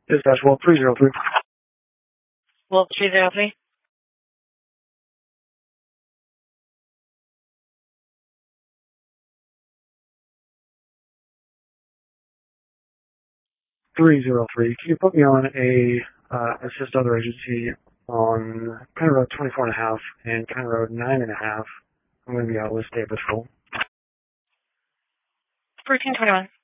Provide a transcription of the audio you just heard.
Dispatch Wolf 303. Wolf 303. Can you put me on a assist other agency on County Road 24.5 and County Road 9.5? I'm going to be out with State Patrol. 1421.